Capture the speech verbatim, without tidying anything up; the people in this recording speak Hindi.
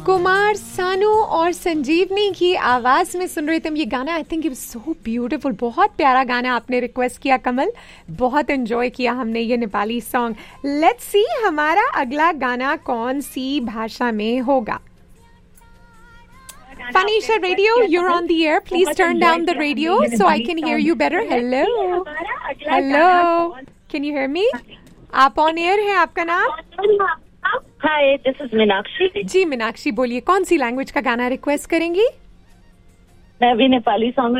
कुमार सानू और संजीवनी की आवाज में सुन रहे थे हम ये गाना. I think it was so beautiful. बहुत प्यारा गाना आपने रिक्वेस्ट किया कमल. बहुत एंजॉय किया हमने ये नेपाली सॉन्ग. लेट्स सी हमारा अगला गाना कौन सी भाषा में होगा. Fanisha Radio, you're on the air. Please turn down the radio so I can hear you better. Hello. Hello. Can you hear me? आप on air हैं. आपका नाम? हाय, दिस इज मीनाक्षी. जी मीनाक्षी बोलिए, कौन सी लैंग्वेज का गाना रिक्वेस्ट करेंगी? मैं भी नेपाली सॉन्ग